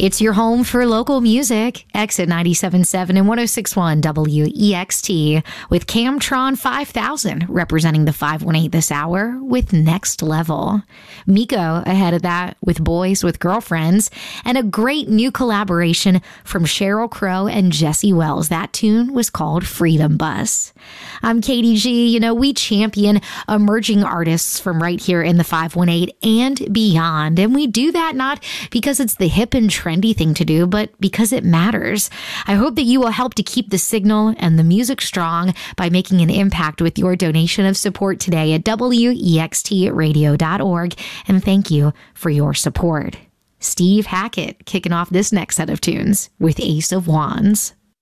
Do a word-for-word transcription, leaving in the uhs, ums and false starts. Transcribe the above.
It's your home for local music. Exit ninety-seven point seven and one oh six point one W E X T with Camtron five thousand representing the five one eight this hour with Next Level. Miko ahead of that with Boys with Girlfriends, and a great new collaboration from Sheryl Crow and Jesse Wells. That tune was called Freedom Bus. I'm Katie G. You know, we champion emerging artists from right here in the five one eight and beyond. And we do that not because it's the hip and trendy thing to do, but because it matters. I hope that you will help to keep the signal and the music strong by making an impact with your donation of support today at W E X T radio dot org. And thank you for your support. Steve Hackett kicking off this next set of tunes with Ace of Wands.